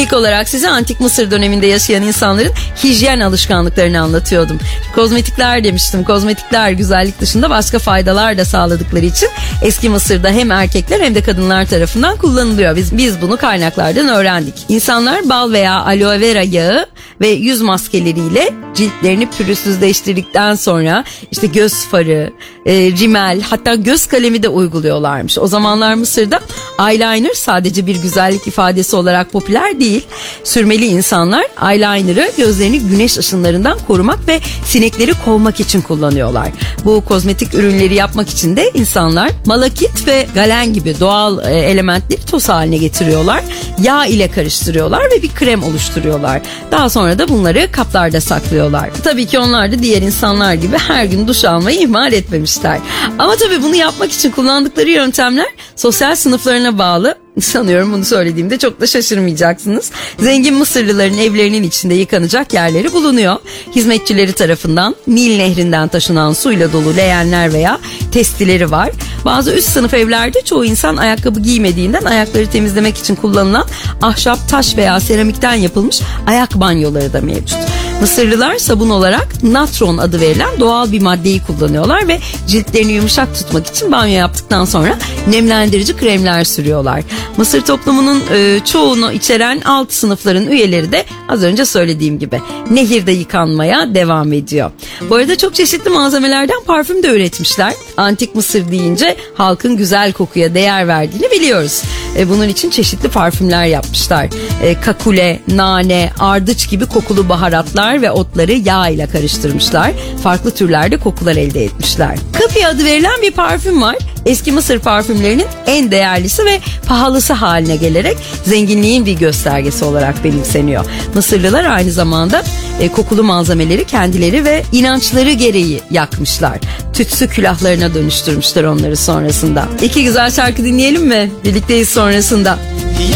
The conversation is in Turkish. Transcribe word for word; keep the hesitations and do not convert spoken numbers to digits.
İlk olarak size Antik Mısır döneminde yaşayan insanların hijyen alışkanlıklarını anlatıyordum. Kozmetikler demiştim. Kozmetikler güzellik dışında başka faydalar da sağladıkları için eski Mısır'da hem erkekler hem de kadınlar tarafından kullanılıyor. Biz, biz bunu kaynaklardan öğrendik. İnsanlar bal veya aloe vera yağı ve yüz maskeleriyle ciltlerini pürüzsüzleştirdikten sonra işte göz farı, e, rimel, hatta göz kalemi de uyguluyorlarmış. O zamanlar Mısır'da eyeliner sadece bir güzellik ifadesi olarak popüler değil. Sürmeli insanlar eyeliner'ı gözlerini güneş ışınlarından korumak ve sinekleri kovmak için kullanıyorlar. Bu kozmetik ürünleri yapmak için de insanlar malakit ve galen gibi doğal e, elementleri toz haline getiriyorlar. Yağ ile karıştırıyorlar ve bir krem oluşturuyorlar. Daha sonra da bunları kaplarda saklıyorlar. Tabii ki onlar da diğer insanlar gibi her gün duş almayı ihmal etmemişler. Ama tabii bunu yapmak için kullandıkları yöntemler sosyal sınıflarına bağlı. Sanıyorum bunu söylediğimde çok da şaşırmayacaksınız. Zengin Mısırlıların evlerinin içinde yıkanacak yerleri bulunuyor. Hizmetçileri tarafından Nil Nehri'nden taşınan suyla dolu leğenler veya testileri var. Bazı üst sınıf evlerde çoğu insan ayakkabı giymediğinden ayakları temizlemek için kullanılan ahşap, taş veya seramikten yapılmış ayak banyoları da mevcut. Mısırlılar sabun olarak natron adı verilen doğal bir maddeyi kullanıyorlar ve ciltlerini yumuşak tutmak için banyo yaptıktan sonra nemlendirici kremler sürüyorlar. Mısır toplumunun e, çoğunu içeren alt sınıfların üyeleri de az önce söylediğim gibi nehirde yıkanmaya devam ediyor. Bu arada çok çeşitli malzemelerden parfüm de üretmişler. Antik Mısır deyince halkın güzel kokuya değer verdiğini biliyoruz. E, bunun için çeşitli parfümler yapmışlar. E, kakule, nane, ardıç gibi kokulu baharatlar ve otları yağ ile karıştırmışlar. Farklı türlerde kokular elde etmişler. Kapi adı verilen bir parfüm var. Eski Mısır parfümlerinin en değerlisi ve pahalısı haline gelerek zenginliğin bir göstergesi olarak benimseniyor. Mısırlılar aynı zamanda e, kokulu malzemeleri kendileri ve inançları gereği yakmışlar. Tütsü külahlarına dönüştürmüşler onları sonrasında. İki güzel şarkı dinleyelim mi? Birlikteyiz sonrasında.